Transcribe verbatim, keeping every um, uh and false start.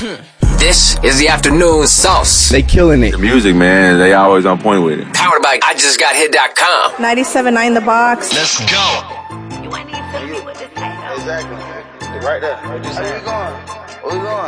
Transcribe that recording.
This is the afternoon sauce. They killing it. The music, man, they always on point with it. Powered by I just got hit dot com. ninety-seven point nine The Box. Let's go. You ain't even feel me with this thing. Exactly. Right there. Where you going? Where you going?